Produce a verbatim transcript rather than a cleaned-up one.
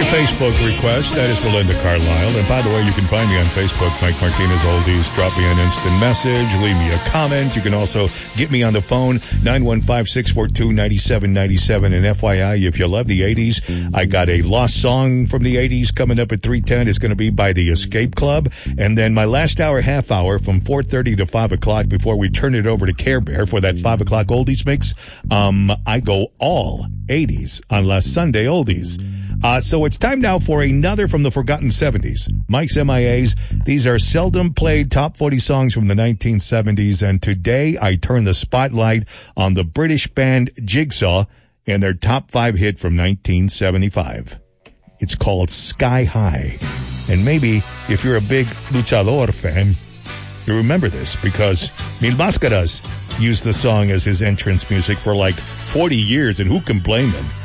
Facebook request. That is Belinda Carlisle. And by the way, you can find me on Facebook, Mike Martinez Oldies. Drop me an instant message. Leave me a comment. You can also get me on the phone, nine one five, six four two, nine seven nine seven. And F Y I, if you love the eighties, I got a lost song from the eighties coming up at three ten. It's going to be by the Escape Club. And then my last hour, half hour, from four thirty to five o'clock before we turn it over to Care Bear for that five o'clock Oldies mix, um, I go all eighties on last Sunday Oldies. Uh, so it's time now for another from the Forgotten seventies. Mike's M I As. These are seldom played top forty songs from the nineteen seventies. And today I turn the spotlight on the British band Jigsaw and their top five hit from nineteen seventy-five. It's called Sky High. And maybe if you're a big Luchador fan, you remember this because Mil Máscaras used the song as his entrance music for like forty years, and who can blame him?